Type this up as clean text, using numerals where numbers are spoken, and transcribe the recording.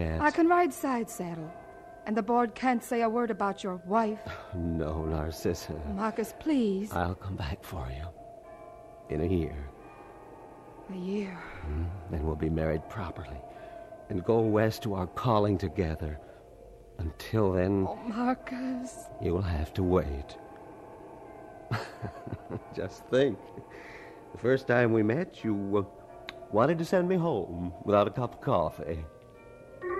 I can ride side saddle, and the board can't say a word about your wife. No, Narcissa. Marcus, please. I'll come back for you. In a year. A year. Then we'll be married properly and go west to our calling together. Until then... Oh, Marcus. You'll have to wait. Just think. The first time we met, you wanted to send me home without a cup of coffee.